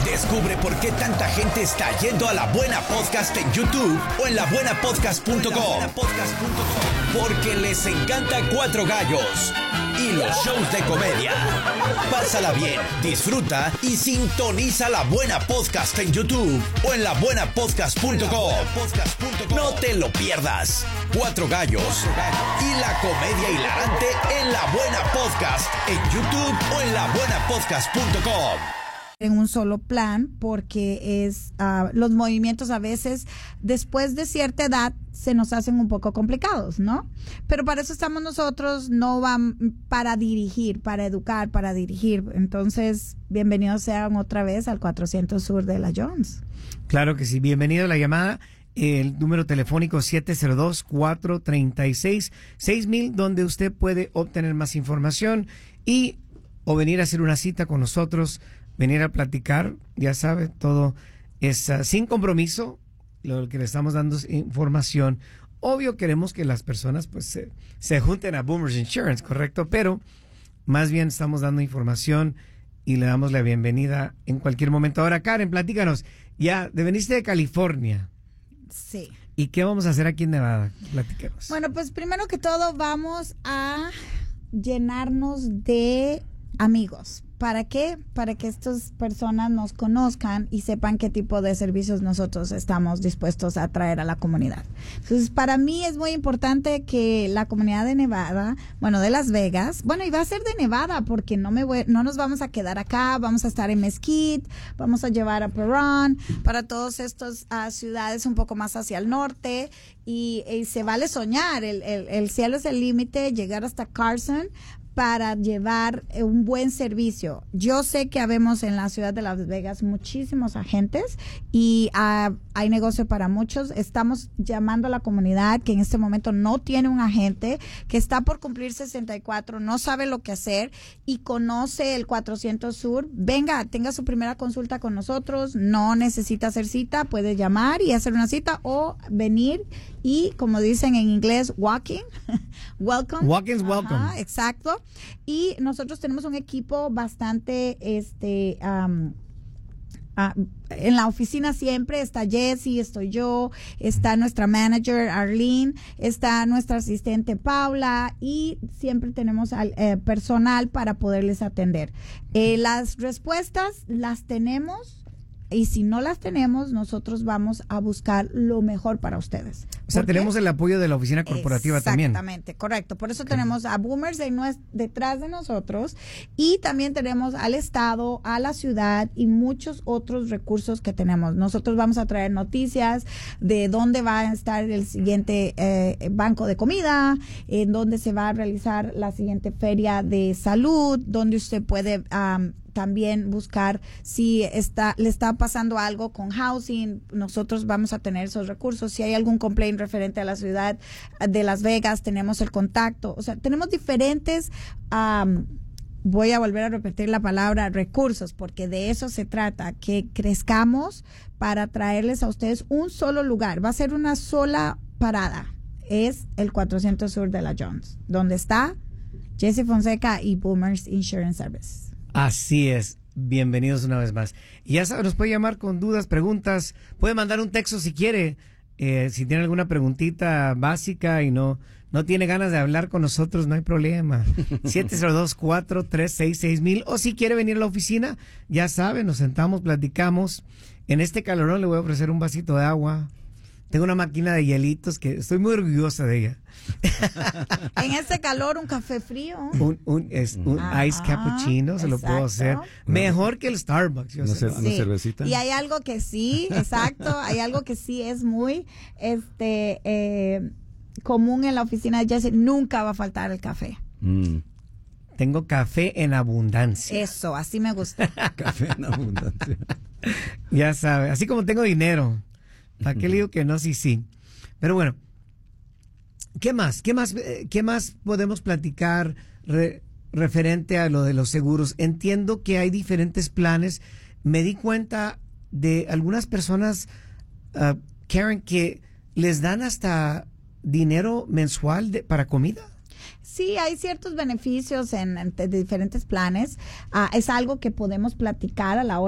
Descubre por qué tanta gente está yendo a La Buena Podcast en YouTube o en labuenapodcast.com. Porque les encanta Cuatro Gallos y los shows de comedia. Pásala bien, disfruta y sintoniza La Buena Podcast en YouTube o en labuenapodcast.com. No te lo pierdas. Cuatro Gallos y la comedia hilarante en La Buena Podcast en YouTube o en labuenapodcast.com. En un solo plan, porque es los movimientos a veces después de cierta edad se nos hacen un poco complicados, ¿no? Pero para eso estamos nosotros, no van para dirigir, para educar, para dirigir. Entonces, bienvenidos sean otra vez al 400 Sur de la Jones. Claro que sí, bienvenido a la llamada. El número telefónico 702-436-6000, donde usted puede obtener más información y o venir a hacer una cita con nosotros, venir a platicar, ya sabe, todo es sin compromiso, lo que le estamos dando es información. Obvio queremos que las personas pues se junten a Boomers Insurance, ¿correcto? Pero más bien estamos dando información y le damos la bienvenida en cualquier momento. Ahora, Karen, platícanos, ya veniste de California. Sí. ¿Y qué vamos a hacer aquí en Nevada? Platícanos. Bueno, pues primero que todo vamos a llenarnos de amigos. ¿Para qué? Para que estas personas nos conozcan y sepan qué tipo de servicios nosotros estamos dispuestos a traer a la comunidad. Entonces, para mí es muy importante que la comunidad de Nevada, bueno, de Las Vegas, bueno, y va a ser de Nevada porque no nos vamos a quedar acá, vamos a estar en Mesquite, vamos a llevar a Perón, para todas estas ciudades un poco más hacia el norte y se vale soñar, el cielo es el límite, llegar hasta Carson, para llevar un buen servicio. Yo sé que habemos en la ciudad de Las Vegas muchísimos agentes y hay negocio para muchos. Estamos llamando a la comunidad que en este momento no tiene un agente, que está por cumplir 64, no sabe lo que hacer y conoce el 400 Sur. Venga, tenga su primera consulta con nosotros, no necesita hacer cita, puede llamar y hacer una cita o venir y, como dicen en inglés, walking, welcome. Walking's welcome. Ajá, exacto. Y nosotros tenemos un equipo bastante, en la oficina siempre está Jessie, estoy yo, está nuestra manager Arlene, está nuestra asistente Paula y siempre tenemos al personal para poderles atender. Las respuestas las tenemos. Y si no las tenemos, nosotros vamos a buscar lo mejor para ustedes. O sea, tenemos el apoyo de la oficina corporativa también. Exactamente, correcto. Por eso tenemos a Boomers detrás de nosotros y también tenemos al Estado, a la ciudad y muchos otros recursos que tenemos. Nosotros vamos a traer noticias de dónde va a estar el siguiente banco de comida, en dónde se va a realizar la siguiente feria de salud, donde usted puede también buscar si le está pasando algo con housing. Nosotros vamos a tener esos recursos. Si hay algún complaint referente a la ciudad de Las Vegas, tenemos el contacto. O sea, tenemos diferentes, voy a volver a repetir la palabra recursos, porque de eso se trata, que crezcamos para traerles a ustedes un solo lugar. Va a ser una sola parada. Es el 400 Sur de la Jones, donde está Jesse Fonseca y Boomers Insurance Service. Así es, bienvenidos una vez más. Y ya saben, nos puede llamar con dudas, preguntas, puede mandar un texto si quiere, si tiene alguna preguntita básica y no tiene ganas de hablar con nosotros, no hay problema. 702-436-6000 o si quiere venir a la oficina, ya saben, nos sentamos, platicamos. En este calorón le voy a ofrecer un vasito de agua. Tengo una máquina de hielitos que estoy muy orgullosa de ella. En este calor, un café frío. Un ice cappuccino, se lo puedo hacer. Mejor que el Starbucks. Una cervecita. Y hay algo que sí, exacto, hay algo que sí es muy común en la oficina de Jesse. Nunca va a faltar el café. Tengo café en abundancia. Eso, así me gusta. Café en abundancia. Ya sabe, así como tengo dinero. ¿Para qué le digo que no? Sí. Pero bueno, ¿qué más podemos platicar referente a lo de los seguros? Entiendo que hay diferentes planes. Me di cuenta de algunas personas, Karen, que les dan hasta dinero mensual para comida. Sí, hay ciertos beneficios en diferentes planes. Es algo que podemos platicar a la hora